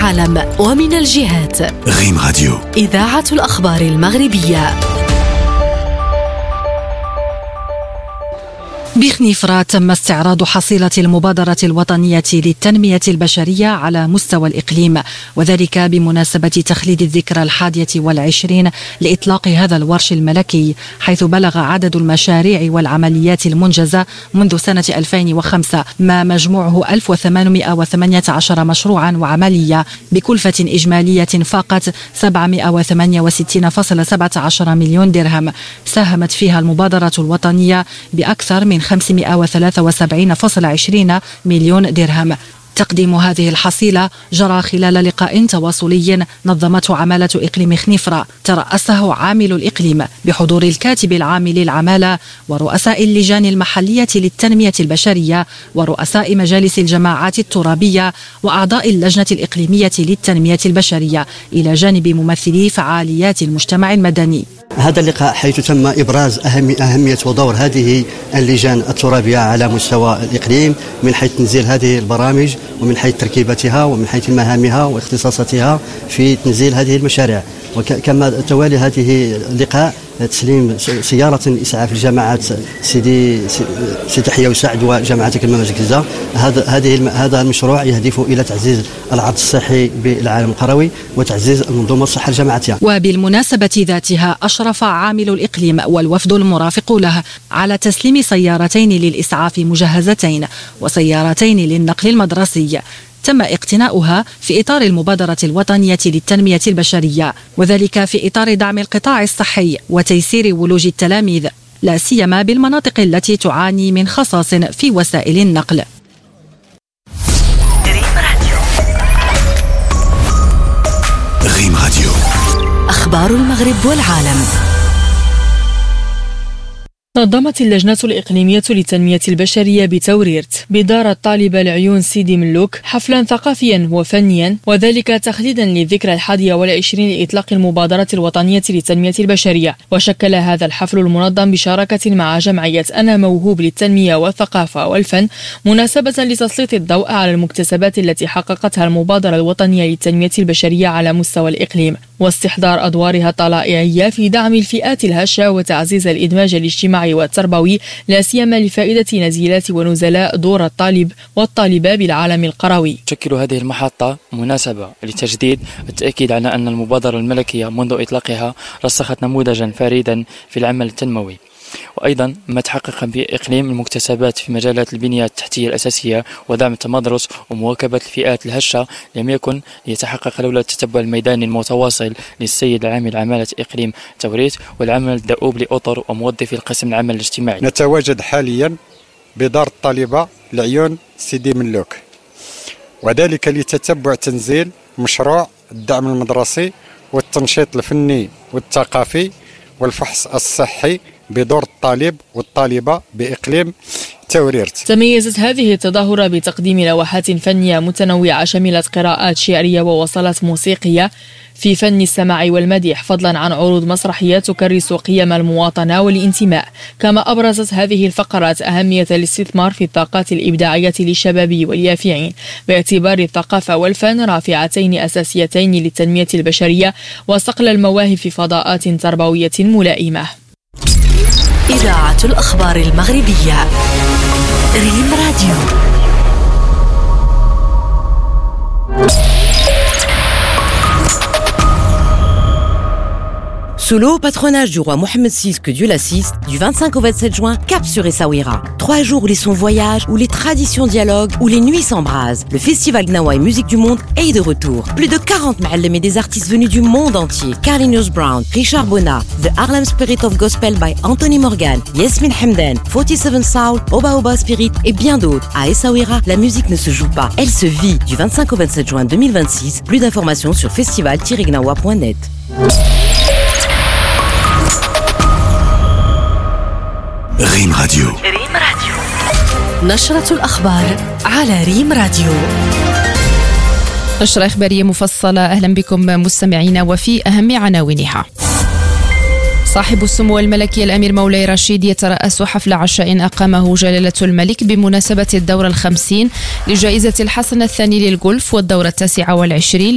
والعالم ومن الجهات. ريم راديو، إذاعة الأخبار المغربية. بخنيفرة تم استعراض حصيلة المبادرة الوطنية للتنمية البشرية على مستوى الإقليم، وذلك بمناسبة تخليد الذكرى 21 لإطلاق هذا الورش الملكي، حيث بلغ عدد المشاريع والعمليات المنجزة منذ سنة 2005 ما مجموعه 1818 مشروعا وعملية بكلفة إجمالية فاقت 768.17 مليون درهم. ساهمت فيها المبادرة الوطنية بأكثر من 573.20 مليون درهم. تقديم هذه الحصيلة جرى خلال لقاء تواصلي نظمته عمالة إقليم خنيفرة ترأسه عامل الإقليم بحضور الكاتب العام للعمالة ورؤساء اللجان المحلية للتنمية البشرية ورؤساء مجالس الجماعات الترابية وأعضاء اللجنة الإقليمية للتنمية البشرية، إلى جانب ممثلي فعاليات المجتمع المدني. هذا اللقاء حيث تم إبراز أهمية ودور هذه اللجان الترابية على مستوى الإقليم من حيث تنزيل هذه البرامج ومن حيث تركيبتها ومن حيث مهامها واختصاصاتها في تنزيل هذه المشاريع. وكما توالي هذه اللقاء تسليم سيارة إسعاف لجماعة سيدي تحية وسعد وجماعة كلمة مزكزة. هذا المشروع يهدف إلى تعزيز العرض الصحي بالعالم القروي وتعزيز المنظومة الصحة لجماعتها. وبالمناسبة ذاتها أشرف عامل الإقليم والوفد المرافق له على تسليم سيارتين للإسعاف مجهزتين وسيارتين للنقل المدرسي تم اقتناؤها في إطار المبادرة الوطنية للتنمية البشرية، وذلك في إطار دعم القطاع الصحي وتيسير ولوج التلاميذ، لا سيما بالمناطق التي تعاني من خصاص في وسائل النقل. ريم راديو، أخبار المغرب والعالم. نظمت اللجنة الإقليمية للتنمية البشرية بتوريرت بدار الطالبة العيون سيدي ملوك حفلا ثقافيا وفنيا، وذلك تخليدا للذكرى 21 لإطلاق المبادرة الوطنية للتنمية البشرية. وشكل هذا الحفل المنظم بشراكة مع جمعية أنا موهوب للتنمية والثقافة والفن مناسبة لتسليط الضوء على المكتسبات التي حققتها المبادرة الوطنية للتنمية البشرية على مستوى الإقليم، واستحضار أدوارها الطلائعية في دعم الفئات الهشة وتعزيز الإدماج الاجتماعي والتربوي، لا سيما لفائدة نزيلات ونزلاء دور الطالب والطالبة بالعالم القروي. تشكل هذه المحطة مناسبة لتجديد التأكيد على أن المبادرة الملكية منذ إطلاقها رسخت نموذجا فريدا في العمل التنموي، وأيضا ما تحقق بإقليم المكتسبات في مجالات البنية التحتية الأساسية ودعم التمدرس ومواكبة الفئات الهشة لم يكن يتحقق لولا التتبع الميداني المتواصل للسيد العامل عمالة إقليم توريت والعمل الدؤوب لأطر وموظفي القسم العمل الاجتماعي. نتواجد حاليا بدار الطالبة العيون سيدي ملوك، وذلك لتتبع تنزيل مشروع الدعم المدرسي والتنشيط الفني والثقافي والفحص الصحي بدور الطالب والطالبة بإقليم توريرت. تميزت هذه التظاهرة بتقديم لوحات فنية متنوعة شملت قراءات شعرية ووصلات موسيقية في فن السماع والمديح، فضلا عن عروض مسرحية تكرس قيم المواطنة والانتماء. كما أبرزت هذه الفقرات أهمية الاستثمار في الطاقات الإبداعية للشباب واليافعين، باعتبار الثقافة والفن رافعتين أساسيتين للتنمية البشرية وصقل المواهب في فضاءات تربوية ملائمة. إذاعة الأخبار المغربية، ريم راديو. Sous le haut patronage du roi Mohamed VI que Dieu l'assiste, du 25 au 27 juin, cap sur Essaouira. 3 jours où les sons voyagent, où les traditions dialoguent, où les nuits s'embrasent. Le festival Gnawa et Musique du Monde est de retour. Plus de 40 ma'allem et des artistes venus du monde entier. Carlinhos Brown, Richard Bona, The Harlem Spirit of Gospel by Anthony Morgan, Yasmin Hamdan, 47 Soul, Oba Oba Spirit et bien d'autres. À Essaouira, la musique ne se joue pas, elle se vit. Du 25 au 27 juin 2026, plus d'informations sur festival-gnawa.net. ريم راديو. ريم راديو، نشرة الأخبار على ريم راديو. نشرة إخبارية مفصلة، أهلا بكم مستمعينا، وفي أهم عناوينها: صاحب السمو الملكي الأمير مولاي رشيد يترأس حفل عشاء أقامه جلالة الملك بمناسبة الدورة 50 لجائزة الحسن الثاني للجولف والدورة 29